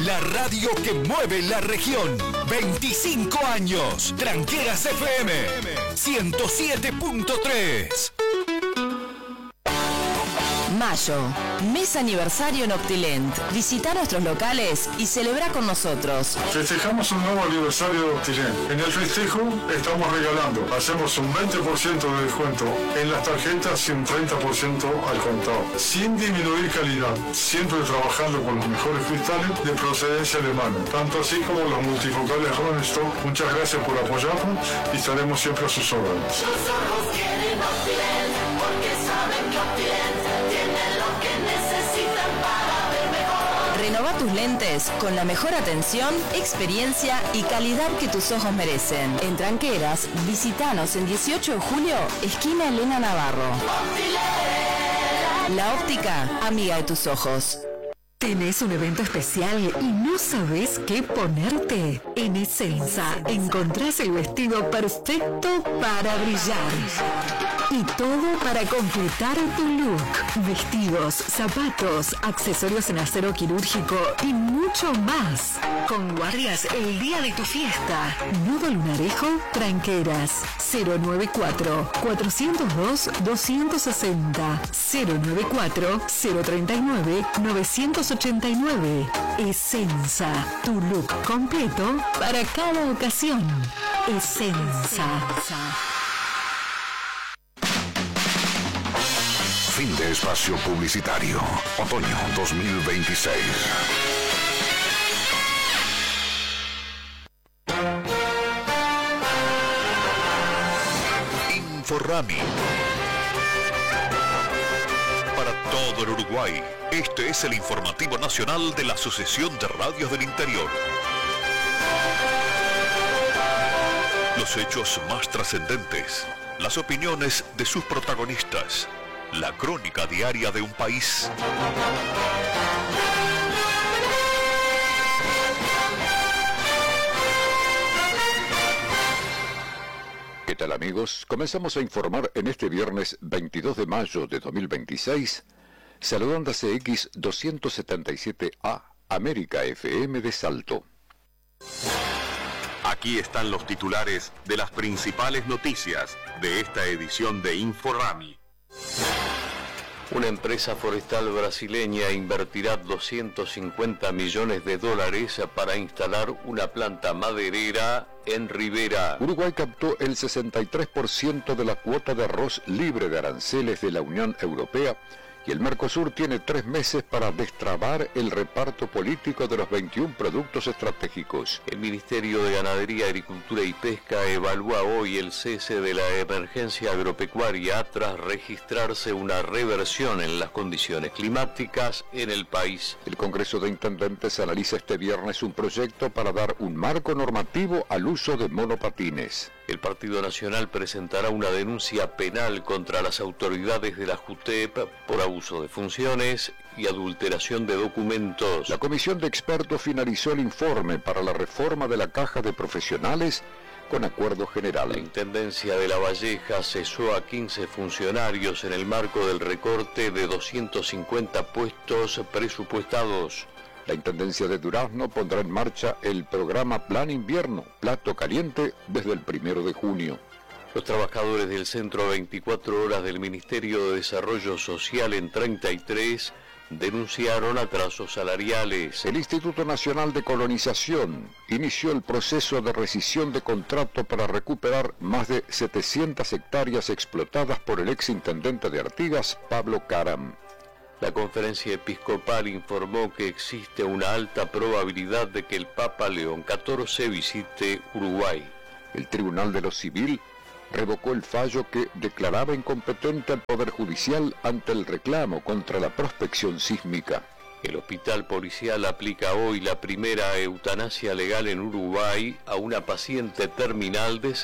La radio que mueve la región. 25 años. Tranqueras FM 107.3. Mayo, mes aniversario en Optilent. Visita nuestros locales y celebra con nosotros. Festejamos un nuevo aniversario de Optilent. En el festejo estamos regalando. Hacemos un 20% de descuento en las tarjetas y un 30% al contado. Sin disminuir calidad. Siempre trabajando con los mejores cristales de procedencia alemana. Tanto así como los multifocales Ronestock. Muchas gracias por apoyarnos y estaremos siempre a sus órdenes. Tus ojos quieren Optilent porque saben que Optilent tienen lo que necesitan para ver mejor. Renova tus lentes con la mejor atención, experiencia y calidad que tus ojos merecen. En Tranqueras, visitanos en 18 de julio, esquina Elena Navarro. Optilent. La óptica, amiga de tus ojos. ¿Tenés un evento especial y no sabés qué ponerte? En Essenza encontrás el vestido perfecto para brillar. Y todo para completar tu look. Vestidos, zapatos, accesorios en acero quirúrgico y mucho más. Con guardias el día de tu fiesta. Nudo Lunarejo, Tranqueras. 094-402-260. 094-039-989. Essenza, tu look completo para cada ocasión. Essenza. Fin de espacio publicitario. Otoño 2026. Inforrami. Para todo el Uruguay, este es el informativo nacional de la Asociación de Radios del Interior. Los hechos más trascendentes, las opiniones de sus protagonistas, la crónica diaria de un país. ¿Qué tal, amigos? Comenzamos a informar en este viernes 22 de mayo de 2026, saludando a CX 277A, América FM de Salto. Aquí están los titulares de las principales noticias de esta edición de Inforrami. Una empresa forestal brasileña invertirá 250 millones de dólares para instalar una planta maderera en Rivera. Uruguay captó el 63% de la cuota de arroz libre de aranceles de la Unión Europea y el Mercosur tiene 3 meses para destrabar el reparto político de los 21 productos estratégicos. El Ministerio de Ganadería, Agricultura y Pesca evalúa hoy el cese de la emergencia agropecuaria tras registrarse una reversión en las condiciones climáticas en el país. El Congreso de Intendentes analiza este viernes un proyecto para dar un marco normativo al uso de monopatines. El Partido Nacional presentará una denuncia penal contra las autoridades de la JUTEP por abuso de funciones y adulteración de documentos. La comisión de expertos finalizó el informe para la reforma de la Caja de Profesionales con acuerdo general. La Intendencia de La Valleja cesó a 15 funcionarios en el marco del recorte de 250 puestos presupuestados. La Intendencia de Durazno pondrá en marcha el programa Plan Invierno, plato caliente, desde el 1 de junio. Los trabajadores del Centro 24 Horas del Ministerio de Desarrollo Social en 33 denunciaron atrasos salariales. El Instituto Nacional de Colonización inició el proceso de rescisión de contrato para recuperar más de 700 hectáreas explotadas por el exintendente de Artigas, Pablo Caram. La Conferencia Episcopal informó que existe una alta probabilidad de que el Papa León XIV visite Uruguay. El Tribunal de lo Civil revocó el fallo que declaraba incompetente al Poder Judicial ante el reclamo contra la prospección sísmica. El hospital policial aplica hoy la primera eutanasia legal en Uruguay a una paciente terminal de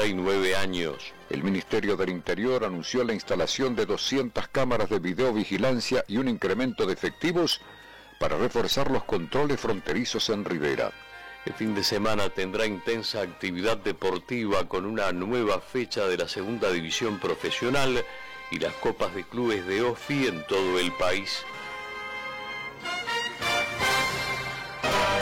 69 años. El Ministerio del Interior anunció la instalación de 200 cámaras de videovigilancia y un incremento de efectivos para reforzar los controles fronterizos en Rivera. El fin de semana tendrá intensa actividad deportiva con una nueva fecha de la Segunda División Profesional y las copas de clubes de OFI en todo el país.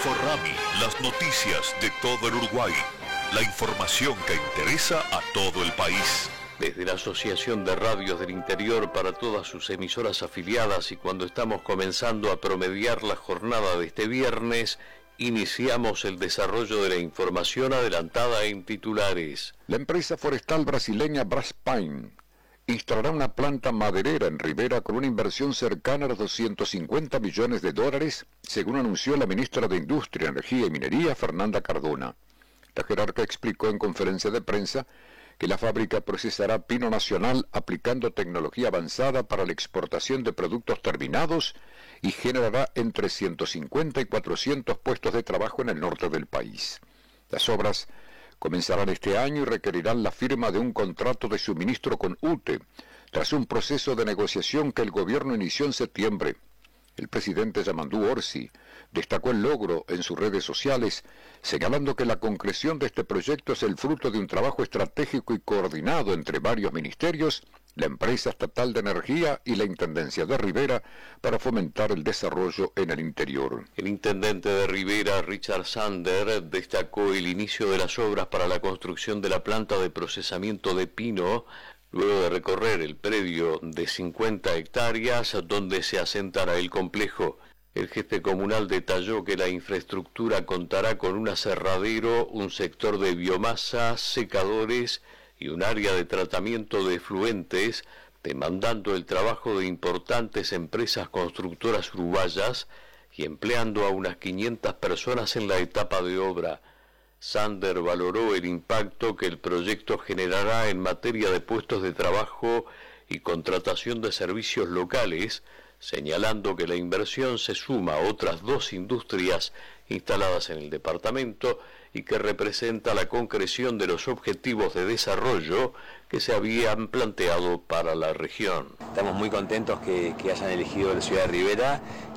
Inforrami, las noticias de todo el Uruguay. La información que interesa a todo el país. Desde la Asociación de Radios del Interior para todas sus emisoras afiliadas y cuando estamos comenzando a promediar la jornada de este viernes, iniciamos el desarrollo de la información adelantada en titulares. La empresa forestal brasileña Braspain instalará una planta maderera en Rivera con una inversión cercana a los $250 millones, según anunció la ministra de Industria, Energía y Minería, Fernanda Cardona. La jerarca explicó en conferencia de prensa que la fábrica procesará pino nacional aplicando tecnología avanzada para la exportación de productos terminados y generará entre 150 y 400 puestos de trabajo en el norte del país. Las obras comenzarán este año y requerirán la firma de un contrato de suministro con UTE, tras un proceso de negociación que el gobierno inició en septiembre. El presidente Yamandú Orsi destacó el logro en sus redes sociales, señalando que la concreción de este proyecto es el fruto de un trabajo estratégico y coordinado entre varios ministerios, la empresa estatal de energía y la Intendencia de Rivera para fomentar el desarrollo en el interior. El intendente de Rivera, Richard Sander, destacó el inicio de las obras para la construcción de la planta de procesamiento de pino, luego de recorrer el predio de 50 hectáreas donde se asentará el complejo. El jefe comunal detalló que la infraestructura contará con un aserradero, un sector de biomasa, secadores y un área de tratamiento de efluentes, demandando el trabajo de importantes empresas constructoras uruguayas y empleando a unas 500 personas en la etapa de obra. Sander valoró el impacto que el proyecto generará en materia de puestos de trabajo y contratación de servicios locales, señalando que la inversión se suma a otras 2 industrias instaladas en el departamento y que representa la concreción de los objetivos de desarrollo que se habían planteado para la región. Estamos muy contentos que hayan elegido la ciudad de Rivera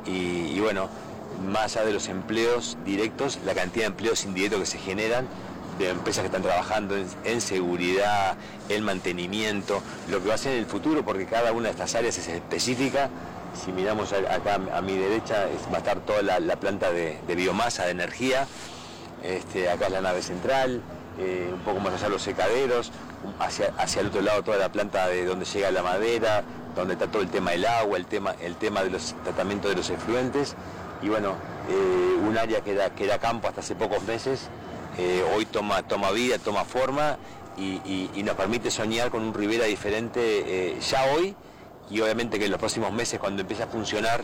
y bueno, más allá de los empleos directos, la cantidad de empleos indirectos que se generan, de empresas que están trabajando en seguridad, en mantenimiento, lo que va a ser en el futuro, porque cada una de estas áreas es específica. Si miramos acá a mi derecha, va a estar toda la planta de biomasa, de energía, acá es la nave central, un poco más allá los secaderos, hacia el otro lado toda la planta de donde llega la madera, donde está todo el tema del agua, el tema de los tratamientos de los efluentes. Y bueno, un área que era campo hasta hace pocos meses, hoy toma vida, toma forma y nos permite soñar con un Rivera diferente ya hoy, y obviamente que en los próximos meses, cuando empiece a funcionar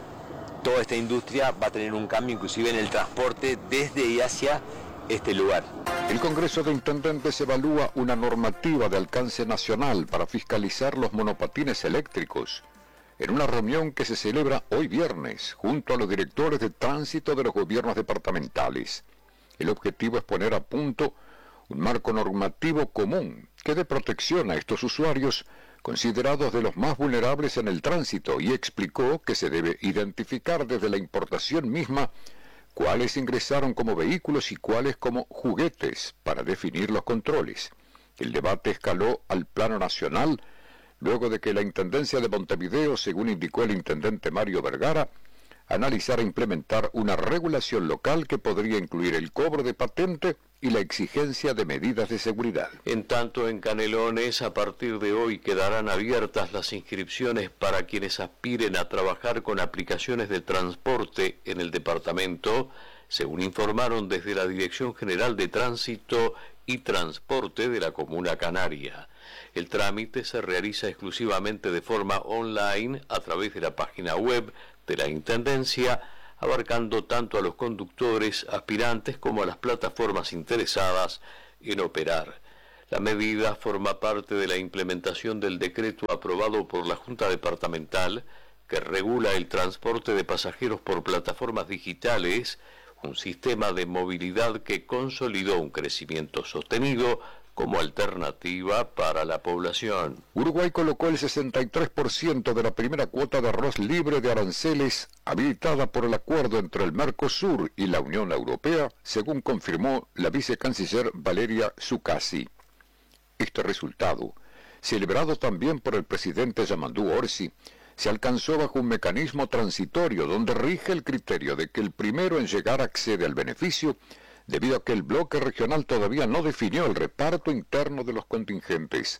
toda esta industria, va a tener un cambio inclusive en el transporte desde y hacia este lugar. El Congreso de Intendentes evalúa una normativa de alcance nacional para fiscalizar los monopatines eléctricos, en una reunión que se celebra hoy viernes junto a los directores de tránsito de los gobiernos departamentales. El objetivo es poner a punto un marco normativo común que dé protección a estos usuarios considerados de los más vulnerables en el tránsito, y explicó que se debe identificar desde la importación misma cuáles ingresaron como vehículos y cuáles como juguetes para definir los controles. El debate escaló al plano nacional luego de que la Intendencia de Montevideo, según indicó el intendente Mario Vergara, analizara implementar una regulación local que podría incluir el cobro de patente y la exigencia de medidas de seguridad. En tanto, en Canelones, a partir de hoy quedarán abiertas las inscripciones para quienes aspiren a trabajar con aplicaciones de transporte en el departamento, según informaron desde la Dirección General de Tránsito y Transporte de la Comuna Canaria. El trámite se realiza exclusivamente de forma online a través de la página web de la Intendencia, abarcando tanto a los conductores aspirantes como a las plataformas interesadas en operar. La medida forma parte de la implementación del decreto aprobado por la Junta Departamental que regula el transporte de pasajeros por plataformas digitales, un sistema de movilidad que consolidó un crecimiento sostenido como alternativa para la población. Uruguay colocó el 63% de la primera cuota de arroz libre de aranceles habilitada por el acuerdo entre el Mercosur y la Unión Europea, según confirmó la vicecanciller Valeria Zuccasi. Este resultado, celebrado también por el presidente Yamandú Orsi, se alcanzó bajo un mecanismo transitorio donde rige el criterio de que el primero en llegar accede al beneficio, debido a que el bloque regional todavía no definió el reparto interno de los contingentes.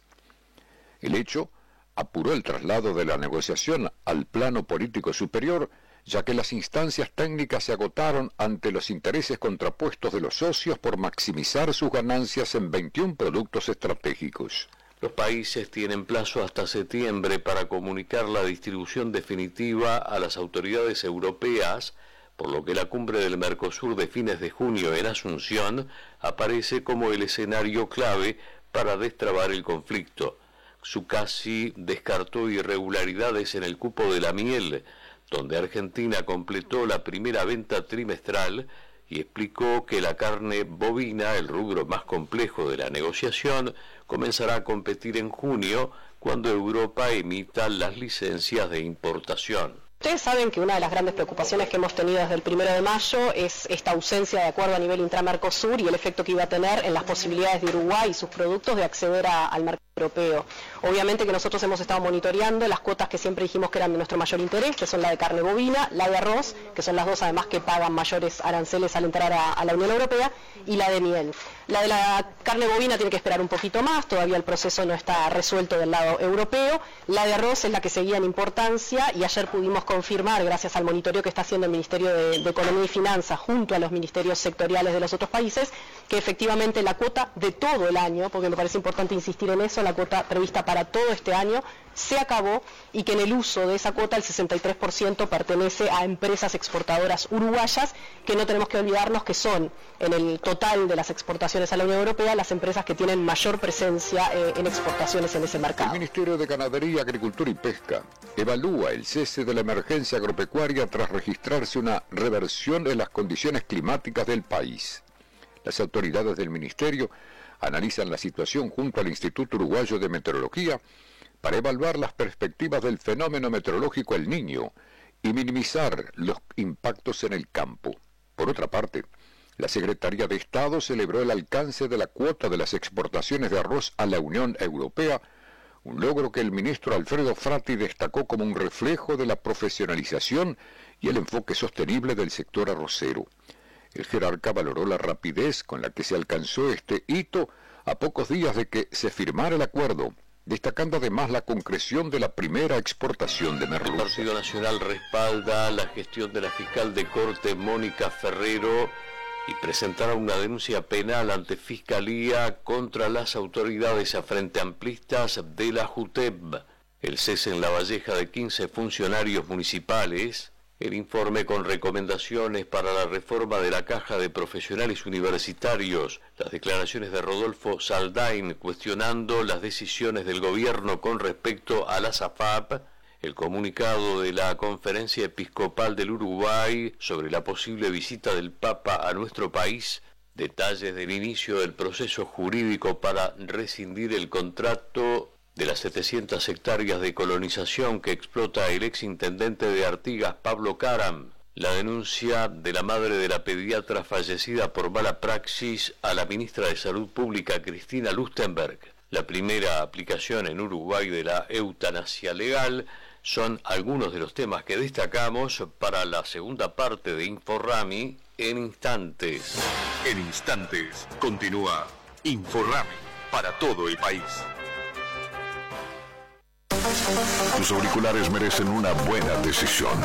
El hecho apuró el traslado de la negociación al plano político superior, ya que las instancias técnicas se agotaron ante los intereses contrapuestos de los socios por maximizar sus ganancias en 21 productos estratégicos. Los países tienen plazo hasta septiembre para comunicar la distribución definitiva a las autoridades europeas, por lo que la cumbre del Mercosur de fines de junio en Asunción aparece como el escenario clave para destrabar el conflicto. Zuccassi descartó irregularidades en el cupo de la miel, donde Argentina completó la primera venta trimestral, y explicó que la carne bovina, el rubro más complejo de la negociación, comenzará a competir en junio, cuando Europa emita las licencias de importación. Ustedes saben que una de las grandes preocupaciones que hemos tenido desde el 1 de mayo es esta ausencia de acuerdo a nivel intra-Mercosur y el efecto que iba a tener en las posibilidades de Uruguay y sus productos de acceder al mercado europeo. Obviamente que nosotros hemos estado monitoreando las cuotas que siempre dijimos que eran de nuestro mayor interés, que son la de carne bovina, la de arroz, que son las dos además que pagan mayores aranceles al entrar a la Unión Europea, y la de miel. La de la carne bovina tiene que esperar un poquito más, todavía el proceso no está resuelto del lado europeo. La de arroz es la que seguía en importancia, y ayer pudimos confirmar, gracias al monitoreo que está haciendo el Ministerio de Economía y Finanzas junto a los ministerios sectoriales de los otros países, que efectivamente la cuota de todo el año, porque me parece importante insistir en eso, la cuota prevista para todo este año se acabó, y que en el uso de esa cuota el 63% pertenece a empresas exportadoras uruguayas, que no tenemos que olvidarnos que son, en el total de las exportaciones a la Unión Europea, las empresas que tienen mayor presencia en exportaciones en ese mercado. El Ministerio de Ganadería, Agricultura y Pesca evalúa el cese de la emergencia agropecuaria tras registrarse una reversión en las condiciones climáticas del país. Las autoridades del Ministerio analizan la situación junto al Instituto Uruguayo de Meteorología para evaluar las perspectivas del fenómeno meteorológico El Niño y minimizar los impactos en el campo. Por otra parte, la Secretaría de Estado celebró el alcance de la cuota de las exportaciones de arroz a la Unión Europea, un logro que el ministro Alfredo Frati destacó como un reflejo de la profesionalización y el enfoque sostenible del sector arrocero. El jerarca valoró la rapidez con la que se alcanzó este hito a pocos días de que se firmara el acuerdo, destacando además la concreción de la primera exportación de merluza. El Partido Nacional respalda la gestión de la fiscal de corte Mónica Ferrero y presentará una denuncia penal ante Fiscalía contra las autoridades frente amplistas de la JUTEP. El cese en La Valleja de 15 funcionarios municipales, el informe con recomendaciones para la reforma de la Caja de Profesionales Universitarios, las declaraciones de Rodolfo Saldain cuestionando las decisiones del gobierno con respecto a la SAFAP, el comunicado de la Conferencia Episcopal del Uruguay sobre la posible visita del Papa a nuestro país, detalles del inicio del proceso jurídico para rescindir el contrato de las 700 hectáreas de colonización que explota el exintendente de Artigas, Pablo Caram, la denuncia de la madre de la pediatra fallecida por mala praxis a la ministra de Salud Pública, Cristina Lustenberg, la primera aplicación en Uruguay de la eutanasia legal, son algunos de los temas que destacamos para la segunda parte de Inforrami en instantes. En instantes continúa Inforrami para todo el país. Tus auriculares merecen una buena decisión.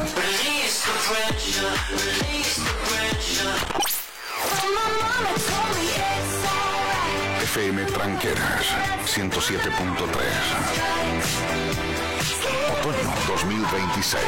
FM Tranqueras 107.3. Otoño 2026.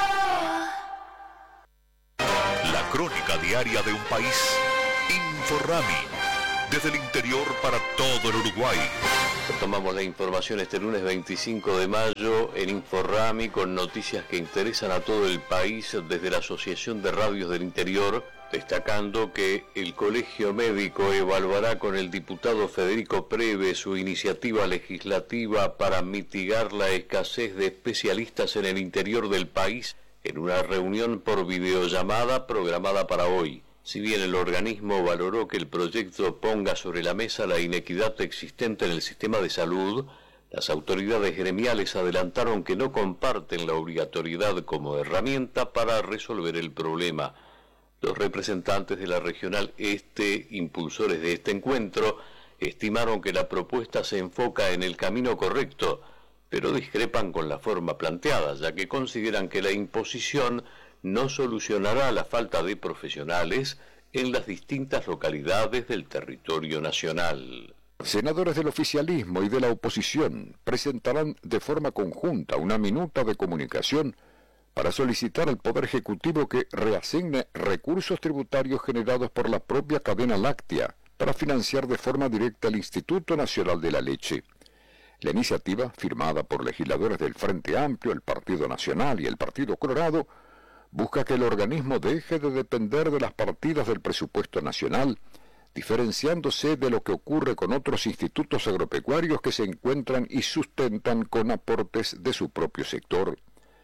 La crónica diaria de un país. Inforrami. Desde el interior para todo el Uruguay. Tomamos la información este lunes 25 de mayo en Inforrami con noticias que interesan a todo el país desde la Asociación de Radios del Interior, destacando que el Colegio Médico evaluará con el diputado Federico Preve su iniciativa legislativa para mitigar la escasez de especialistas en el interior del país en una reunión por videollamada programada para hoy. Si bien el organismo valoró que el proyecto ponga sobre la mesa la inequidad existente en el sistema de salud, Las autoridades gremiales adelantaron que no comparten la obligatoriedad como herramienta para resolver el problema. Los representantes de la Regional Este, impulsores de este encuentro, estimaron que la propuesta se enfoca en el camino correcto, pero discrepan con la forma planteada, ya que consideran que la imposición no solucionará la falta de profesionales en las distintas localidades del territorio nacional. Senadores del oficialismo y de la oposición presentarán de forma conjunta una minuta de comunicación para solicitar al Poder Ejecutivo que reasigne recursos tributarios generados por la propia cadena láctea para financiar de forma directa el Instituto Nacional de la Leche. La iniciativa, firmada por legisladores del Frente Amplio, el Partido Nacional y el Partido Colorado, busca que el organismo deje de depender de las partidas del presupuesto nacional, diferenciándose de lo que ocurre con otros institutos agropecuarios que se encuentran y sustentan con aportes de su propio sector.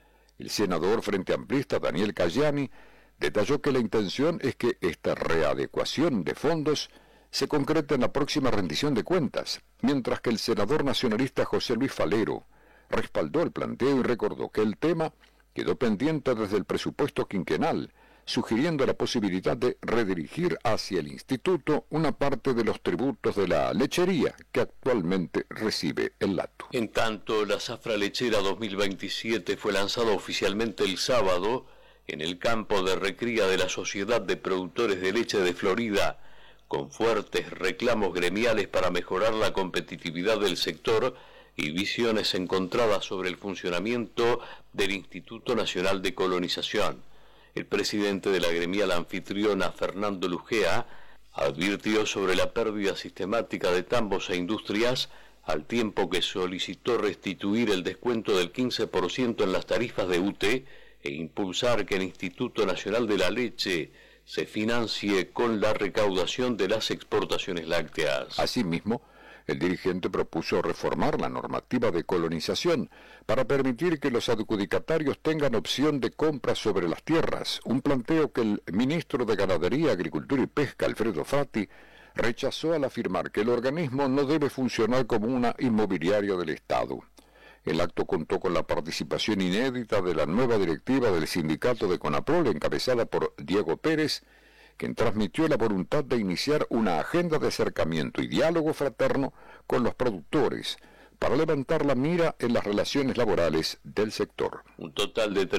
El senador frente amplista Daniel Cayani detalló que la intención es que esta readecuación de fondos se concrete en la próxima rendición de cuentas, mientras que el senador nacionalista José Luis Falero respaldó el planteo y recordó que el tema quedó pendiente desde el presupuesto quinquenal, sugiriendo la posibilidad de redirigir hacia el instituto una parte de los tributos de la lechería que actualmente recibe el Lato. En tanto, la zafra lechera 2027 fue lanzada oficialmente el sábado en el campo de recría de la Sociedad de Productores de Leche de Florida, con fuertes reclamos gremiales para mejorar la competitividad del sector y visiones encontradas sobre el funcionamiento del Instituto Nacional de Colonización. El presidente de la gremial anfitriona, Fernando Lugea, advirtió sobre la pérdida sistemática de tambos e industrias, al tiempo que solicitó restituir el descuento del 15% en las tarifas de UTE e impulsar que el Instituto Nacional de la Leche se financie con la recaudación de las exportaciones lácteas. Asimismo, el dirigente propuso reformar la normativa de colonización para permitir que los adjudicatarios tengan opción de compra sobre las tierras, un planteo que el ministro de Ganadería, Agricultura y Pesca, Alfredo Fatti, rechazó al afirmar que el organismo no debe funcionar como una inmobiliaria del Estado. El acto contó con la participación inédita de la nueva directiva del sindicato de Conaprol, encabezada por Diego Pérez, quien transmitió la voluntad de iniciar una agenda de acercamiento y diálogo fraterno con los productores para levantar la mira en las relaciones laborales del sector. Un total de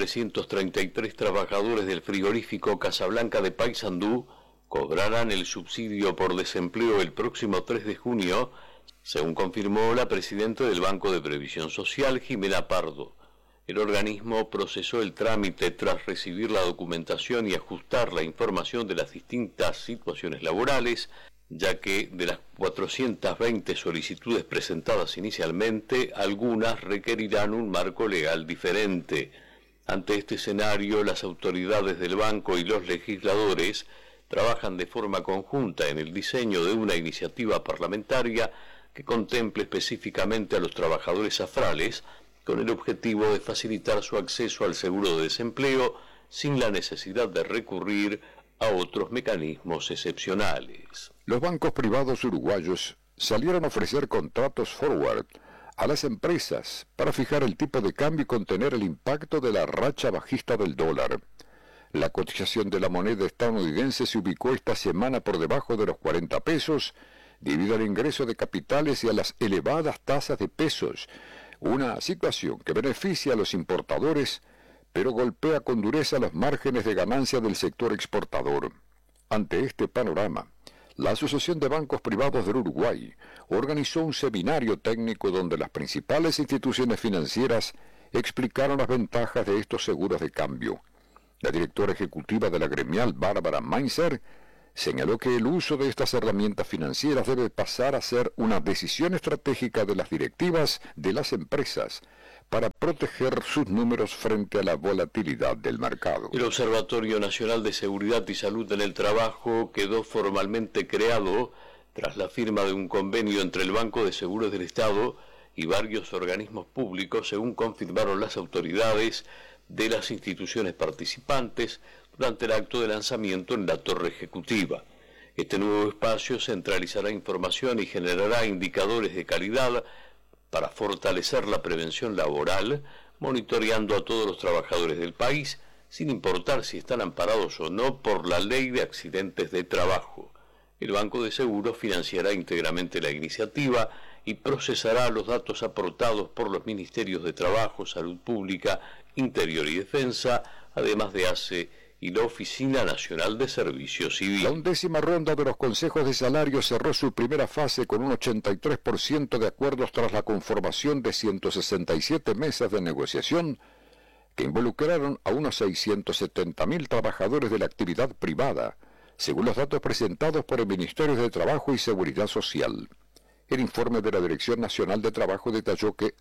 333 trabajadores del frigorífico Casablanca de Paysandú cobrarán el subsidio por desempleo el próximo 3 de junio, según confirmó la presidenta del Banco de Previsión Social, Jimena Pardo. El organismo procesó el trámite tras recibir la documentación y ajustar la información de las distintas situaciones laborales, ya que de las 420 solicitudes presentadas inicialmente, algunas requerirán un marco legal diferente. Ante este escenario, las autoridades del banco y los legisladores trabajan de forma conjunta en el diseño de una iniciativa parlamentaria que contemple específicamente a los trabajadores zafrales, con el objetivo de facilitar su acceso al seguro de desempleo sin la necesidad de recurrir a otros mecanismos excepcionales. Los bancos privados uruguayos salieron a ofrecer contratos forward a las empresas para fijar el tipo de cambio y contener el impacto de la racha bajista del dólar. La cotización de la moneda estadounidense se ubicó esta semana por debajo de los 40 pesos, debido al ingreso de capitales y a las elevadas tasas de pesos, una situación que beneficia a los importadores, pero golpea con dureza los márgenes de ganancia del sector exportador. Ante este panorama, la Asociación de Bancos Privados del Uruguay organizó un seminario técnico donde las principales instituciones financieras explicaron las ventajas de estos seguros de cambio. La directora ejecutiva de la gremial, Bárbara Mainzer, señaló que el uso de estas herramientas financieras debe pasar a ser una decisión estratégica de las directivas de las empresas para proteger sus números frente a la volatilidad del mercado. El Observatorio Nacional de Seguridad y Salud en el Trabajo quedó formalmente creado tras la firma de un convenio entre el Banco de Seguros del Estado y varios organismos públicos, según confirmaron las autoridades de las instituciones participantes durante el acto de lanzamiento en la Torre Ejecutiva. Este nuevo espacio centralizará información y generará indicadores de calidad para fortalecer la prevención laboral, monitoreando a todos los trabajadores del país, sin importar si están amparados o no por la Ley de Accidentes de Trabajo. El Banco de Seguros financiará íntegramente la iniciativa y procesará los datos aportados por los Ministerios de Trabajo, Salud Pública, Interior y Defensa, además de ACE y la Oficina Nacional de Servicio Civil. La 11ª ronda de los consejos de salario cerró su primera fase con un 83% de acuerdos tras la conformación de 167 mesas de negociación que involucraron a unos 670.000 trabajadores de la actividad privada, según los datos presentados por el Ministerio de Trabajo y Seguridad Social. El informe de la Dirección Nacional de Trabajo detalló que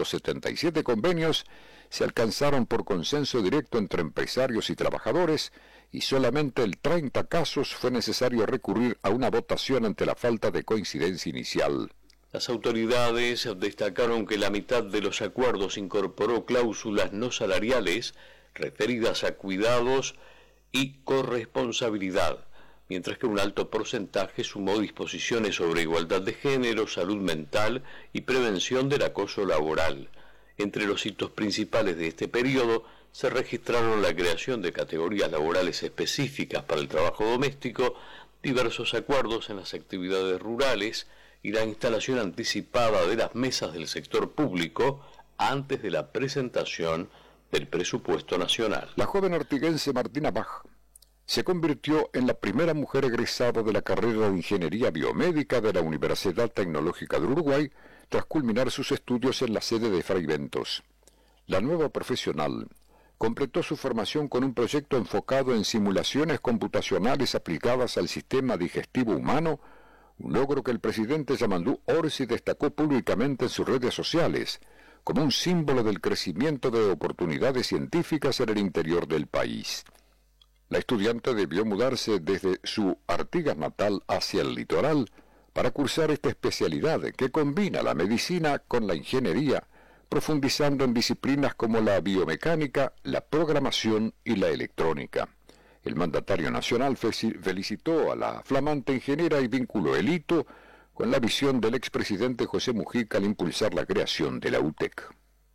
177 convenios se alcanzaron por consenso directo entre empresarios y trabajadores y solamente en 30 casos fue necesario recurrir a una votación ante la falta de coincidencia inicial. Las autoridades destacaron que la mitad de los acuerdos incorporó cláusulas no salariales referidas a cuidados y corresponsabilidad, mientras que un alto porcentaje sumó disposiciones sobre igualdad de género, salud mental y prevención del acoso laboral. Entre los hitos principales de este periodo se registraron la creación de categorías laborales específicas para el trabajo doméstico, diversos acuerdos en las actividades rurales y la instalación anticipada de las mesas del sector público antes de la presentación del presupuesto nacional. La joven ortiguense Martina Bach se convirtió en la primera mujer egresada de la carrera de Ingeniería Biomédica de la Universidad Tecnológica de Uruguay tras culminar sus estudios en la sede de Fray Bentos. La nueva profesional completó su formación con un proyecto enfocado en simulaciones computacionales aplicadas al sistema digestivo humano, un logro que el presidente Yamandú Orsi destacó públicamente en sus redes sociales como un símbolo del crecimiento de oportunidades científicas en el interior del país. La estudiante debió mudarse desde su Artigas natal hacia el litoral para cursar esta especialidad que combina la medicina con la ingeniería, profundizando en disciplinas como la biomecánica, la programación y la electrónica. El mandatario nacional felicitó a la flamante ingeniera y vinculó el hito con la visión del expresidente José Mujica al impulsar la creación de la UTEC.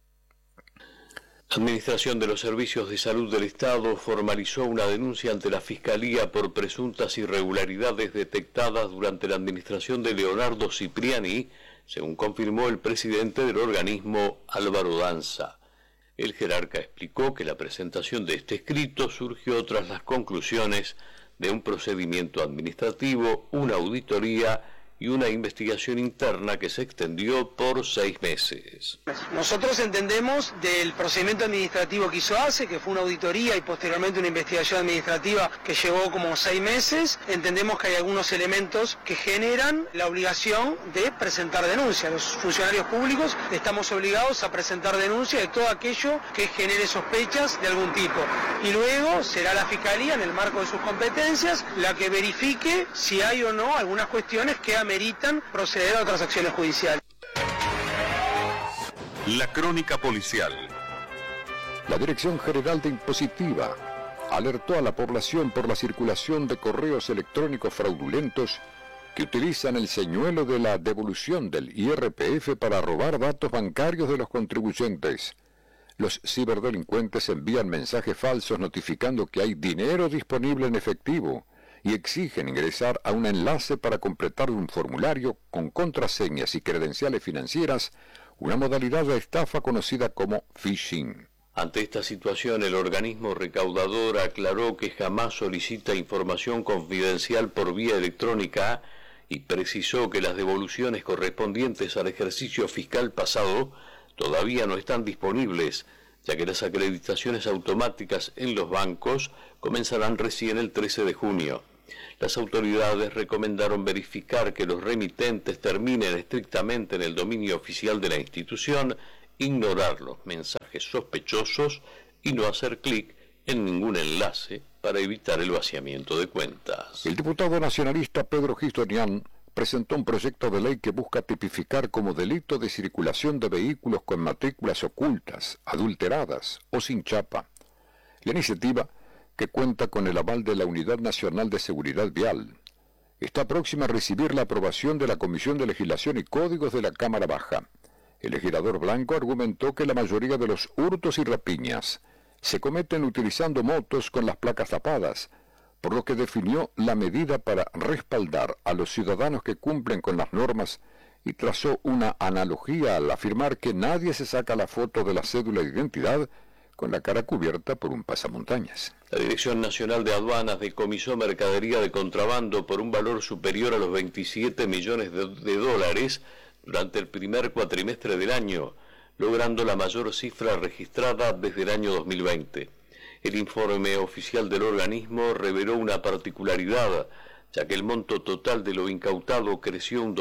La Administración de los Servicios de Salud del Estado formalizó una denuncia ante la Fiscalía por presuntas irregularidades detectadas durante la administración de Leonardo Cipriani, según confirmó el presidente del organismo, Álvaro Danza. El jerarca explicó que la presentación de este escrito surgió tras las conclusiones de un procedimiento administrativo, una auditoría y una investigación interna que se extendió por 6 meses. Nosotros entendemos del procedimiento administrativo que hizo ACE, que fue una auditoría y posteriormente una investigación administrativa que llevó como 6 meses, entendemos que hay algunos elementos que generan la obligación de presentar denuncia. Los funcionarios públicos estamos obligados a presentar denuncia de todo aquello que genere sospechas de algún tipo. Y luego será la Fiscalía, en el marco de sus competencias, la que verifique si hay o no algunas cuestiones que ameritan proceder a otras acciones judiciales. La crónica policial. La Dirección General de Impositiva alertó a la población por la circulación de correos electrónicos fraudulentos que utilizan el señuelo de la devolución del IRPF para robar datos bancarios de los contribuyentes. Los ciberdelincuentes envían mensajes falsos notificando que hay dinero disponible en efectivo y exigen ingresar a un enlace para completar un formulario con contraseñas y credenciales financieras, una modalidad de estafa conocida como phishing. Ante esta situación, el organismo recaudador aclaró que jamás solicita información confidencial por vía electrónica y precisó que las devoluciones correspondientes al ejercicio fiscal pasado todavía no están disponibles, ya que las acreditaciones automáticas en los bancos comenzarán recién el 13 de junio. Las autoridades recomendaron verificar que los remitentes terminen estrictamente en el dominio oficial de la institución, ignorar los mensajes sospechosos y no hacer clic en ningún enlace para evitar el vaciamiento de cuentas. El diputado nacionalista Pedro Gistonian presentó un proyecto de ley que busca tipificar como delito de circulación de vehículos con matrículas ocultas, adulteradas o sin chapa. La iniciativa, que cuenta con el aval de la Unidad Nacional de Seguridad Vial, está próxima a recibir la aprobación de la Comisión de Legislación y Códigos de la Cámara Baja. El legislador Blanco argumentó que la mayoría de los hurtos y rapiñas se cometen utilizando motos con las placas tapadas, por lo que definió la medida para respaldar a los ciudadanos que cumplen con las normas y trazó una analogía al afirmar que nadie se saca la foto de la cédula de identidad con la cara cubierta por un pasamontañas. La Dirección Nacional de Aduanas decomisó mercadería de contrabando por un valor superior a los 27 millones de dólares durante el primer cuatrimestre del año, logrando la mayor cifra registrada desde el año 2020. El informe oficial del organismo reveló una particularidad, ya que el monto total de lo incautado creció un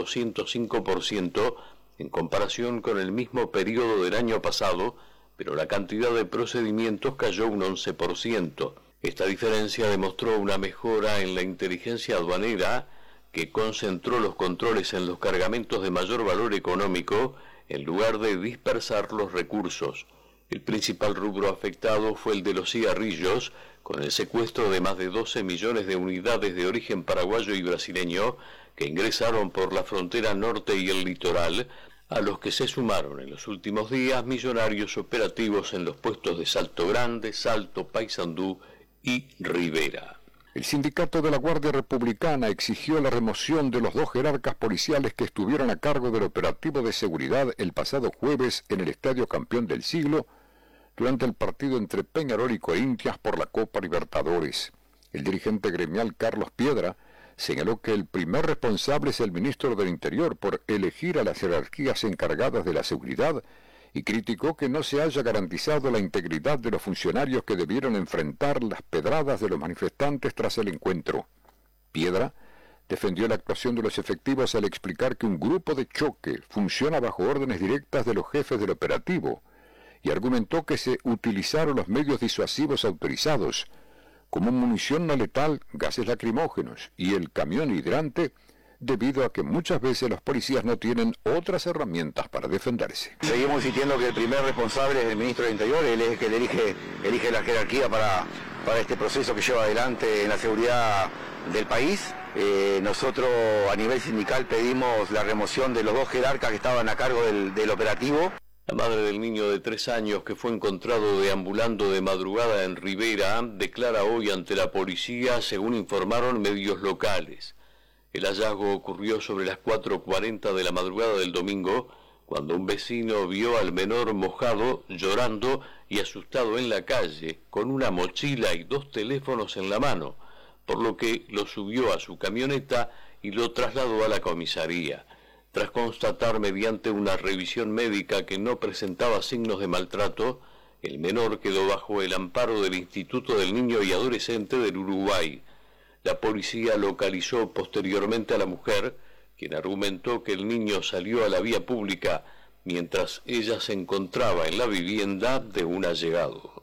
205% en comparación con el mismo periodo del año pasado, pero la cantidad de procedimientos cayó un 11%. Esta diferencia demostró una mejora en la inteligencia aduanera, que concentró los controles en los cargamentos de mayor valor económico en lugar de dispersar los recursos. El principal rubro afectado fue el de los cigarrillos, con el secuestro de más de 12 millones de unidades de origen paraguayo y brasileño que ingresaron por la frontera norte y el litoral, a los que se sumaron en los últimos días millonarios operativos en los puestos de Salto Grande, Salto, Paysandú y Rivera. El sindicato de la Guardia Republicana exigió la remoción de los 2 jerarcas policiales que estuvieron a cargo del operativo de seguridad el pasado jueves en el Estadio Campeón del Siglo durante el partido entre Peñarol y Corinthians por la Copa Libertadores. El dirigente gremial Carlos Piedra señaló que el primer responsable es el ministro del Interior por elegir a las jerarquías encargadas de la seguridad y criticó que no se haya garantizado la integridad de los funcionarios que debieron enfrentar las pedradas de los manifestantes tras el encuentro. Piedra defendió la actuación de los efectivos al explicar que un grupo de choque funciona bajo órdenes directas de los jefes del operativo y argumentó que se utilizaron los medios disuasivos autorizados, como munición no letal, gases lacrimógenos y el camión hidrante, debido a que muchas veces los policías no tienen otras herramientas para defenderse. Seguimos insistiendo que el primer responsable es el ministro del Interior, él es el que elige la jerarquía para este proceso que lleva adelante en la seguridad del país. Nosotros a nivel sindical pedimos la remoción de los 2 jerarcas que estaban a cargo del operativo. La madre del niño de 3 años que fue encontrado deambulando de madrugada en Rivera declara hoy ante la policía, según informaron medios locales. El hallazgo ocurrió sobre las 4:40 de la madrugada del domingo, cuando un vecino vio al menor mojado, llorando y asustado en la calle, con una mochila y 2 teléfonos en la mano, por lo que lo subió a su camioneta y lo trasladó a la comisaría. Tras constatar mediante una revisión médica que no presentaba signos de maltrato, el menor quedó bajo el amparo del Instituto del Niño y Adolescente del Uruguay. La policía localizó posteriormente a la mujer, quien argumentó que el niño salió a la vía pública mientras ella se encontraba en la vivienda de un allegado.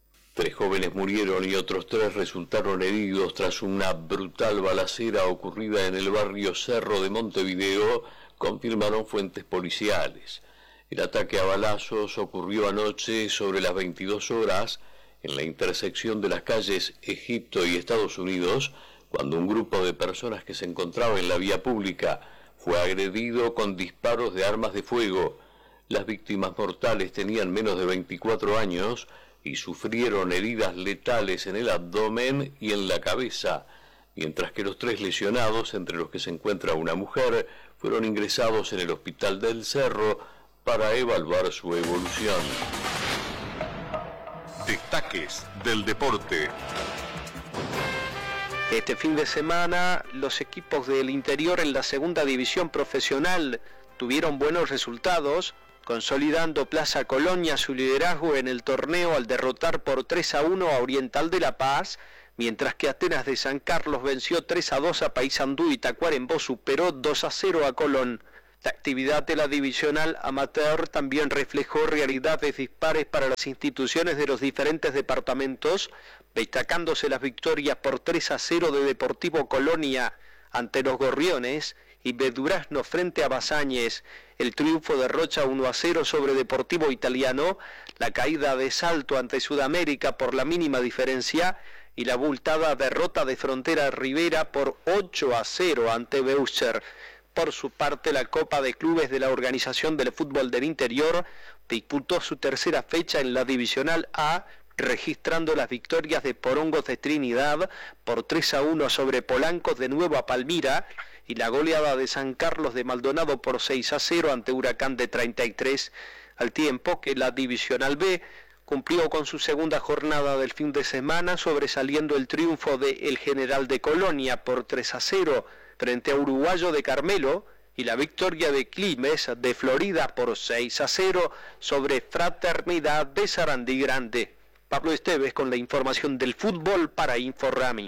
3 jóvenes murieron y otros 3 resultaron heridos tras una brutal balacera ocurrida en el barrio Cerro de Montevideo, confirmaron fuentes policiales. El ataque a balazos ocurrió anoche sobre las 22 horas en la intersección de las calles Egipto y Estados Unidos, cuando un grupo de personas que se encontraba en la vía pública fue agredido con disparos de armas de fuego. Las víctimas mortales tenían menos de 24 años y sufrieron heridas letales en el abdomen y en la cabeza, mientras que los 3 lesionados, entre los que se encuentra una mujer, fueron ingresados en el Hospital del Cerro para evaluar su evolución. Destaques del deporte. Este fin de semana, los equipos del Interior en la segunda división profesional tuvieron buenos resultados, consolidando Plaza Colonia su liderazgo en el torneo al derrotar por 3-1 a Oriental de La Paz, mientras que Atenas de San Carlos venció 3-2 a Paysandú y Tacuarembó superó 2-0 a Colón. La actividad de la divisional amateur también reflejó realidades dispares para las instituciones de los diferentes departamentos, destacándose las victorias por 3-0 de Deportivo Colonia ante los Gorriones y de Durazno frente a Basáñez, el triunfo de Rocha 1-0 sobre Deportivo Italiano, la caída de Salto ante Sudamérica por la mínima diferencia y la abultada derrota de Frontera Rivera por 8-0 ante Beucher. Por su parte, la Copa de Clubes de la Organización del Fútbol del Interior disputó su tercera fecha en la Divisional A, registrando las victorias de Porongos de Trinidad por 3-1 sobre Polancos de Nueva Palmira y la goleada de San Carlos de Maldonado por 6-0 ante Huracán de 33, al tiempo que la Divisional B cumplió con su segunda jornada del fin de semana, sobresaliendo el triunfo de El General de Colonia por 3-0 frente a Uruguayo de Carmelo y la victoria de Climes de Florida por 6-0 sobre Fraternidad de Sarandí Grande. Pablo Esteves con la información del fútbol para Inforrami.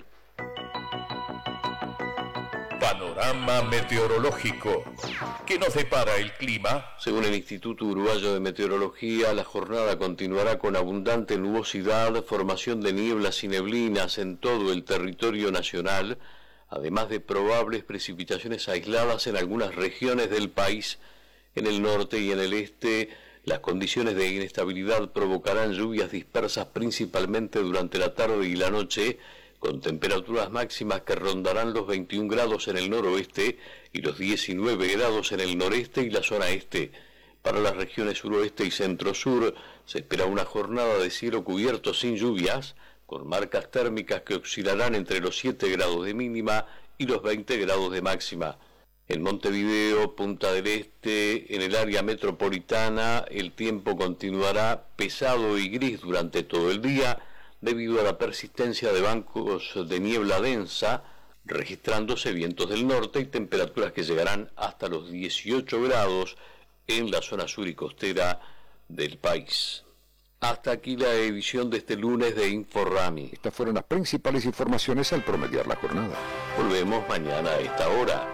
Panorama meteorológico. ¿Qué nos depara el clima? Según el Instituto Uruguayo de Meteorología, la jornada continuará con abundante nubosidad, formación de nieblas y neblinas en todo el territorio nacional, además de probables precipitaciones aisladas en algunas regiones del país. En el norte y en el este, las condiciones de inestabilidad provocarán lluvias dispersas principalmente durante la tarde y la noche, con temperaturas máximas que rondarán los 21 grados en el noroeste y los 19 grados en el noreste y la zona este. Para las regiones suroeste y centro-sur se espera una jornada de cielo cubierto sin lluvias, con marcas térmicas que oscilarán entre los 7 grados de mínima y los 20 grados de máxima. En Montevideo, Punta del Este, en el área metropolitana, el tiempo continuará pesado y gris durante todo el día, debido a la persistencia de bancos de niebla densa, registrándose vientos del norte y temperaturas que llegarán hasta los 18 grados en la zona sur y costera del país. Hasta aquí la edición de este lunes de Inforrami. Estas fueron las principales informaciones al promediar la jornada. Volvemos mañana a esta hora.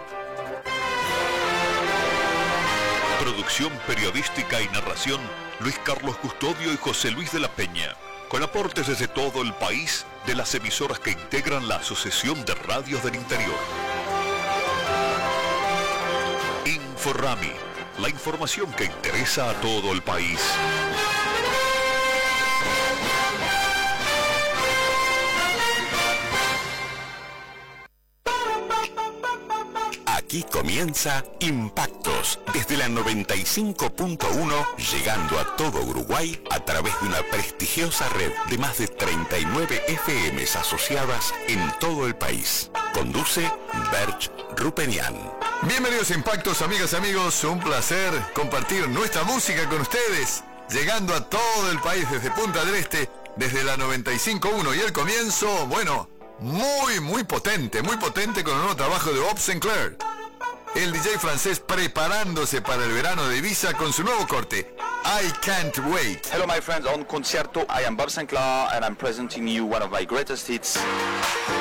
Producción periodística y narración, Luis Carlos Custodio y José Luis de la Peña. Con aportes desde todo el país de las emisoras que integran la Asociación de Radios del Interior. Inforrami, la información que interesa a todo el país. Aquí comienza Impactos, desde la 95.1, llegando a todo Uruguay a través de una prestigiosa red de más de 39 FMs asociadas en todo el país. Conduce Berch Rupenian. Bienvenidos a Impactos, amigas y amigos, un placer compartir nuestra música con ustedes, llegando a todo el país desde Punta del Este, desde la 95.1 y el comienzo, bueno, muy potente con el nuevo trabajo de Bob Sinclair. El DJ francés preparándose para el verano de Ibiza con su nuevo corte, I Can't Wait. Hello my friends, on Concierto, I am Bob Sinclair and I'm presenting you one of my greatest hits.